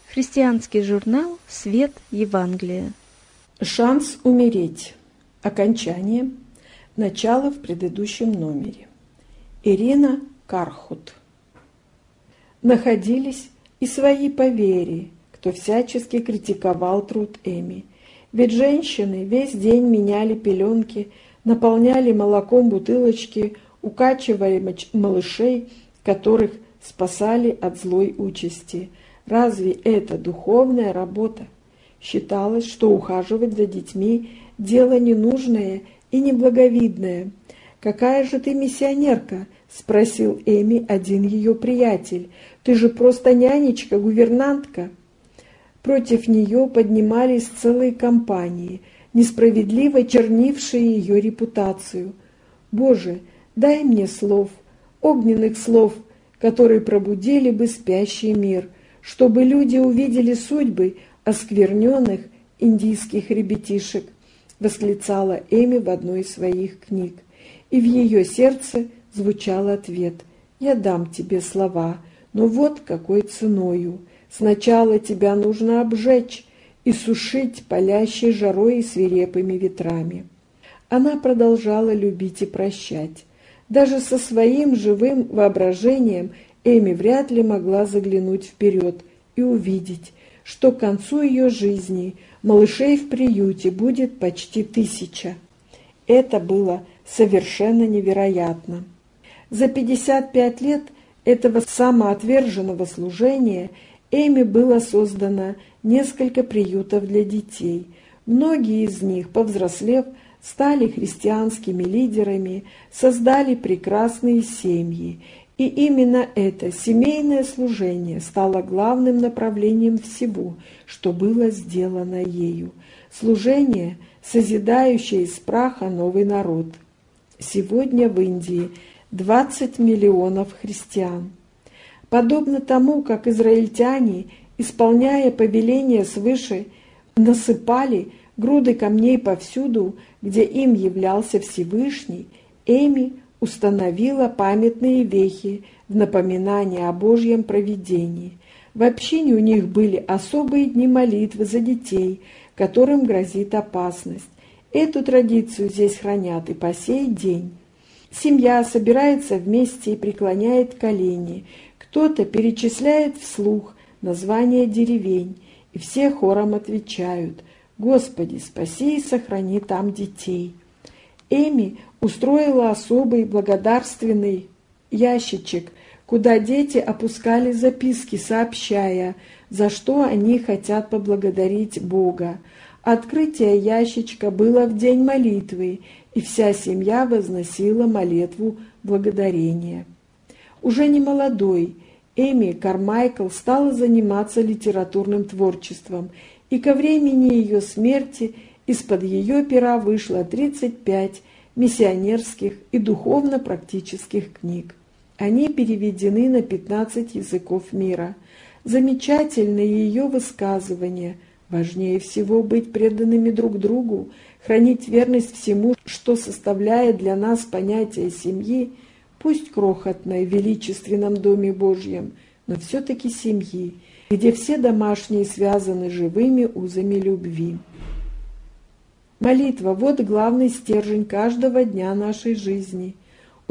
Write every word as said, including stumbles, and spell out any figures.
Христианский журнал «Свет Евангелия». Шанс умереть. Окончание. Начало в предыдущем номере. Ирина Кархут. Находились и свои по вере, кто всячески критиковал труд Эми. Ведь женщины весь день меняли пеленки, наполняли молоком бутылочки, укачивали малышей, которых спасали от злой участи. Разве это духовная работа? Считалось, что ухаживать за детьми – дело ненужное и неблаговидное. «Какая же ты миссионерка?» – спросил Эми один ее приятель. «Ты же просто нянечка, гувернантка». Против нее поднимались целые компании, несправедливо чернившие ее репутацию. «Боже, дай мне слов, огненных слов, которые пробудили бы спящий мир, чтобы люди увидели судьбы оскверненных индийских ребятишек», восклицала Эми в одной из своих книг. И в ее сердце звучал ответ: «Я дам тебе слова, но вот какой ценою. Сначала тебя нужно обжечь и сушить палящей жарой и свирепыми ветрами». Она продолжала любить и прощать. Даже со своим живым воображением Эми вряд ли могла заглянуть вперед и увидеть, что к концу ее жизни малышей в приюте будет почти тысяча. Это было совершенно невероятно. За пятьдесят пять лет этого самоотверженного служения Эми было создано несколько приютов для детей. Многие из них, повзрослев, стали христианскими лидерами, создали прекрасные семьи. И именно это семейное служение стало главным направлением всего, что было сделано ею. Служение, созидающее из праха новый народ. Сегодня в Индии двадцать миллионов христиан. Подобно тому, как израильтяне, исполняя повеление свыше, насыпали груды камней повсюду, где им являлся Всевышний, Эми установила памятные вехи в напоминание о Божьем провидении. В общине у них были особые дни молитвы за детей, которым грозит опасность. Эту традицию здесь хранят и по сей день. Семья собирается вместе и преклоняет колени. Кто-то перечисляет вслух названия деревень, и все хором отвечают: «Господи, спаси и сохрани там детей». Эми устроила особый благодарственный ящичек, куда дети опускали записки, сообщая, за что они хотят поблагодарить Бога. Открытие ящичка было в день молитвы, и вся семья возносила молитву благодарения. Уже не молодой, Эми Кармайкл стала заниматься литературным творчеством, и ко времени ее смерти из-под ее пера вышло тридцать пять миссионерских и духовно-практических книг. Они переведены на пятнадцать языков мира. Замечательные ее высказывания: «Важнее всего быть преданными друг другу, хранить верность всему, что составляет для нас понятие семьи, пусть крохотной в величественном Доме Божьем, но все-таки семьи, где все домашние связаны живыми узами любви». Молитва – вот главный стержень каждого дня нашей жизни.